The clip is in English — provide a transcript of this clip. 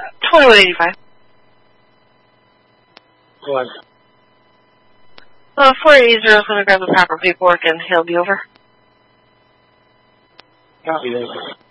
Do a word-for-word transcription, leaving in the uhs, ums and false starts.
twenty-one eighty-five. Go on. Uh, four eighty is going to grab the proper paperwork and he'll be over. Copy that.